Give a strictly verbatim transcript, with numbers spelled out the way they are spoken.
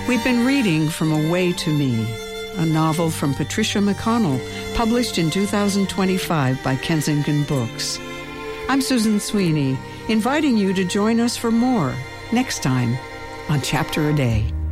We've been reading from A Way to Me, a novel from Patricia McConnell, published in two thousand twenty-five by Kensington Books. I'm Susan Sweeney, inviting you to join us for more next time on Chapter a Day.